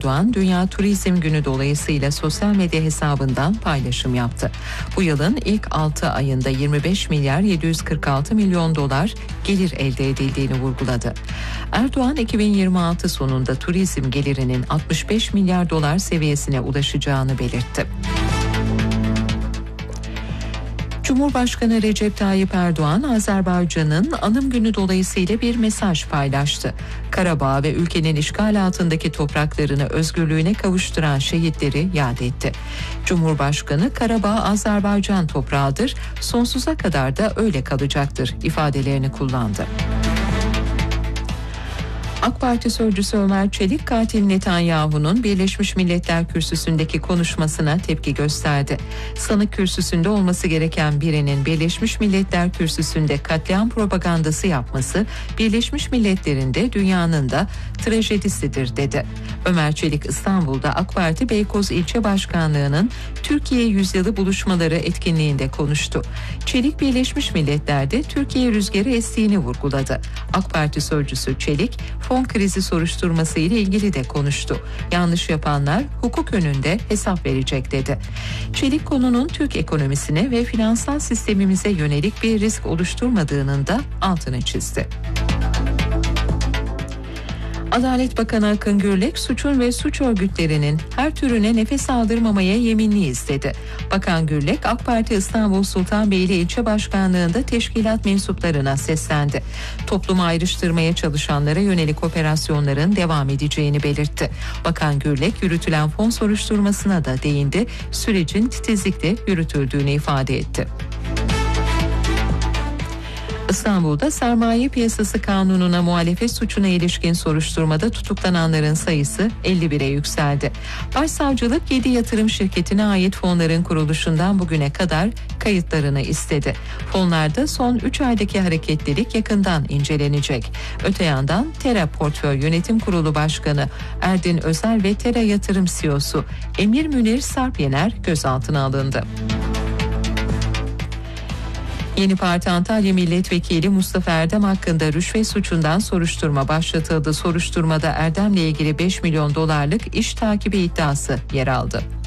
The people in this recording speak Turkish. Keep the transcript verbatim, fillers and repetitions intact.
Erdoğan, Dünya Turizm Günü dolayısıyla sosyal medya hesabından paylaşım yaptı. Bu yılın ilk altı ayında yirmi beş milyar yedi yüz kırk altı milyon dolar gelir elde edildiğini vurguladı. Erdoğan, iki bin yirmi altı sonunda turizm gelirinin altmış beş milyar dolar seviyesine ulaşacağını belirtti. Cumhurbaşkanı Recep Tayyip Erdoğan, Azerbaycan'ın Anım Günü dolayısıyla bir mesaj paylaştı. Karabağ ve ülkenin işgal altındaki topraklarını özgürlüğüne kavuşturan şehitleri yad etti. Cumhurbaşkanı, Karabağ Azerbaycan toprağıdır, sonsuza kadar da öyle kalacaktır ifadelerini kullandı. AK Parti sözcüsü Ömer Çelik, katil Netanyahu'nun Birleşmiş Milletler Kürsüsü'ndeki konuşmasına tepki gösterdi. Sanık kürsüsünde olması gereken birinin Birleşmiş Milletler Kürsüsü'nde katliam propagandası yapması, Birleşmiş Milletler'in de dünyanın da trajedisidir dedi. Ömer Çelik, İstanbul'da AK Parti Beykoz İlçe Başkanlığı'nın Türkiye Yüzyılı buluşmaları etkinliğinde konuştu. Çelik, Birleşmiş Milletler'de Türkiye rüzgarı estiğini vurguladı. AK Parti sözcüsü Çelik, fon krizi soruşturması ile ilgili de konuştu. Yanlış yapanlar hukuk önünde hesap verecek dedi. Çelik, konunun Türk ekonomisine ve finansal sistemimize yönelik bir risk oluşturmadığının da altını çizdi. Adalet Bakanı Akın Gürlek, suçun ve suç örgütlerinin her türüne nefes aldırmamaya yeminliyiz dedi. Bakan Gürlek, AK Parti İstanbul Sultanbeyli İlçe Başkanlığı'nda teşkilat mensuplarına seslendi. Toplumu ayrıştırmaya çalışanlara yönelik operasyonların devam edeceğini belirtti. Bakan Gürlek, yürütülen fon soruşturmasına da değindi, sürecin titizlikle yürütüldüğünü ifade etti. İstanbul'da sermaye piyasası kanununa muhalefet suçuna ilişkin soruşturmada tutuklananların sayısı elli bire yükseldi. Başsavcılık yedi yatırım şirketine ait fonların kuruluşundan bugüne kadar kayıtlarını istedi. Fonlarda son üç aydaki hareketlilik yakından incelenecek. Öte yandan Tera Portföy Yönetim Kurulu Başkanı Erdin Özel ve Tera Yatırım C E O'su Emir Münir Sarpyener gözaltına alındı. Yeni Parti Antalya Milletvekili Mustafa Erdem hakkında rüşvet suçundan soruşturma başlatıldı. Soruşturmada Erdem'le ilgili beş milyon dolarlık iş takibi iddiası yer aldı.